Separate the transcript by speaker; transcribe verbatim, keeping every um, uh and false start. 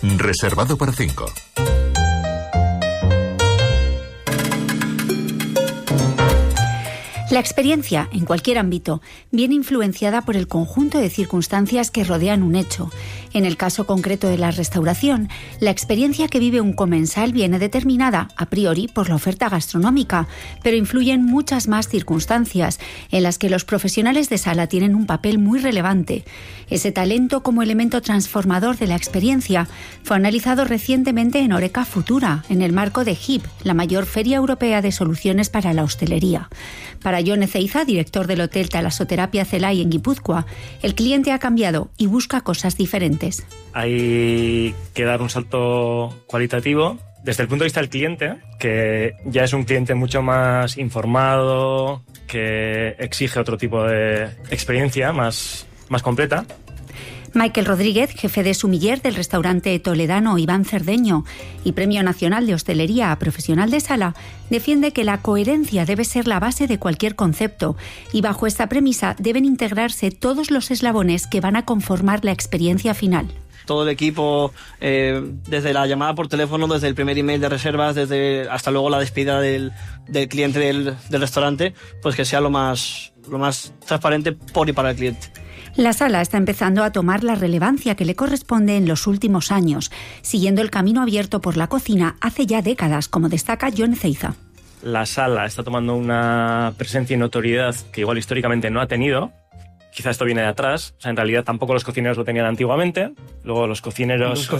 Speaker 1: Reservado para cinco.
Speaker 2: La experiencia, en cualquier ámbito, viene influenciada por el conjunto de circunstancias que rodean un hecho. En el caso concreto de la restauración, la experiencia que vive un comensal viene determinada, a priori, por la oferta gastronómica, pero influyen muchas más circunstancias, en las que los profesionales de sala tienen un papel muy relevante. Ese talento como elemento transformador de la experiencia fue analizado recientemente en Horeca Futura, en el marco de H I P, la mayor feria europea de soluciones para la hostelería. Para Jon Ezeiza, director del Hotel Talasoterapia Zelai en Guipúzcoa, el cliente ha cambiado y busca cosas diferentes.
Speaker 3: Hay que dar un salto cualitativo desde el punto de vista del cliente, que ya es un cliente mucho más informado, que exige otro tipo de experiencia más, más completa.
Speaker 2: Michael Rodríguez, jefe de sumiller del restaurante toledano Iván Cerdeño y Premio Nacional de Hostelería a Profesional de Sala, defiende que la coherencia debe ser la base de cualquier concepto y bajo esta premisa deben integrarse todos los eslabones que van a conformar la experiencia final.
Speaker 4: Todo el equipo, eh, desde la llamada por teléfono, desde el primer email de reservas, desde hasta luego la despedida del, del cliente del, del restaurante, pues que sea lo más, lo más transparente por y para el cliente.
Speaker 2: La sala está empezando a tomar la relevancia que le corresponde en los últimos años, siguiendo el camino abierto por la cocina hace ya décadas, como destaca Jon Ezeiza.
Speaker 3: La sala está tomando una presencia y notoriedad que igual históricamente no ha tenido. Quizá esto viene de atrás, o sea, en realidad tampoco los cocineros lo tenían antiguamente, luego los cocineros...
Speaker 4: Los